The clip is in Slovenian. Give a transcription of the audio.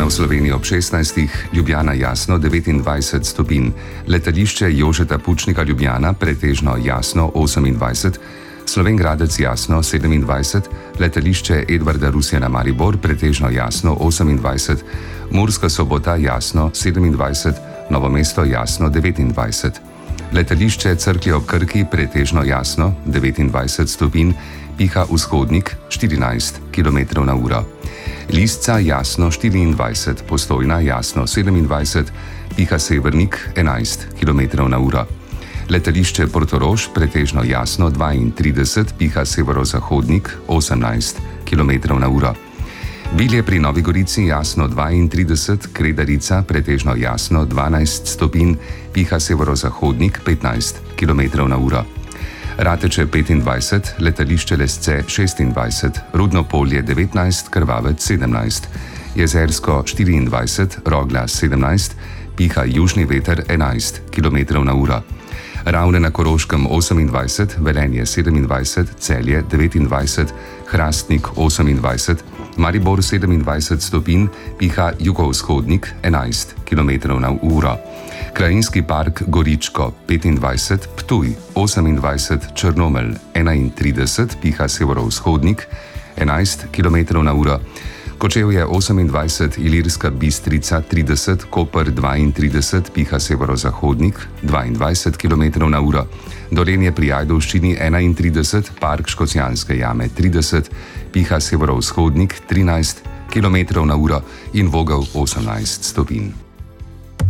Vreme v Sloveniji ob 16. Ljubljana jasno 29 stopinj, letališče Jožeta Pučnika Ljubljana pretežno jasno 28, Slovenj Gradec jasno 27, letališče Edvarda Rusjana Maribor pretežno jasno 28, Murska Sobota jasno 27, Novo mesto jasno 29. Letališče Cerklje ob Krki pretežno jasno 29 stopinj, piha vzhodnik 14 km/h. Lisca jasno 24, Postojna jasno 27, piha severnik 11 km/h. Letališče Portorož pretežno jasno 32, piha severozahodnik 18 km/h. Bilje pri Novi Gorici jasno 32, Kredarica pretežno jasno 12 stopinj, piha severozahodnik 15 km/h. Rateče 25, letališče Lesce 26, Rudno Polje 19, Krvavec 17, Jezersko 24, Rogla 17, piha južni veter 11 km/h. Ravne na Koroškem 28, Velenje 27, Celje 29, Hrastnik 28, Maribor 27 stopinj, piha jugovzhodnik 11 km/h. Krajinski park Goričko 25, Ptuj 28, Črnomelj 31, piha severovzhodnik 11 km/h. Kočevje 28, Ilirska Bistrica 30, Koper 32, piha severozahodnik 22 km/h. Dolenje pri Ajdovščini 31, park Škocjanske jame 30, piha severovzhodnik 13 km/h in Vogel 18 stopinj.